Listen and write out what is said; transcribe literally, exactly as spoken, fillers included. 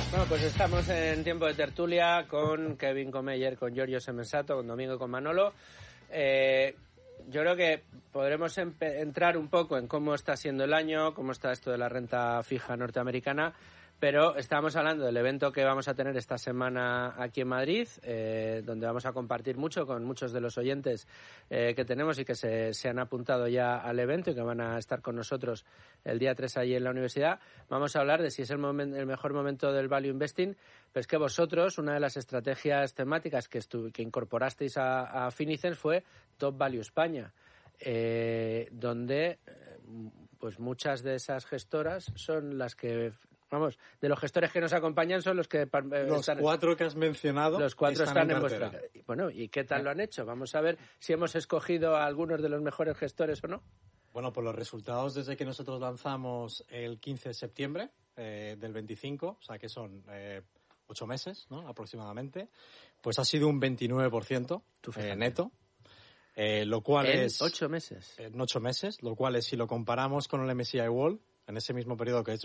Bueno, pues estamos en tiempo de tertulia con Kevin Comeyer, con Giorgio Semensato, con Domingo y con Manolo. Eh, yo creo que podremos entrar un poco en cómo está siendo el año, cómo está esto de la renta fija norteamericana, pero estábamos hablando del evento que vamos a tener esta semana aquí en Madrid, eh, donde vamos a compartir mucho con muchos de los oyentes eh, que tenemos y que se, se han apuntado ya al evento y que van a estar con nosotros el día tres allí en la universidad. Vamos a hablar de si es el, momen- el mejor momento del value investing, pero es que vosotros, una de las estrategias temáticas que, estu- que incorporasteis a, a Finicens fue Top Value España, eh, donde pues muchas de esas gestoras son las que... Vamos, de los gestores que nos acompañan son los que... Eh, los están, cuatro que has mencionado Los cuatro están, están en, en vuestra... Bueno, ¿y qué tal ¿Eh? lo han hecho? Vamos a ver si hemos escogido a algunos de los mejores gestores o no. Bueno, pues los resultados desde que nosotros lanzamos el quince de septiembre eh, del veinticinco, o sea que son eh, ocho meses, ¿no? Aproximadamente, pues ha sido un veintinueve por ciento eh, neto. Eh, lo cual en es... ocho meses. En ocho meses, lo cual es, si lo comparamos con el M S C I World, en ese mismo periodo que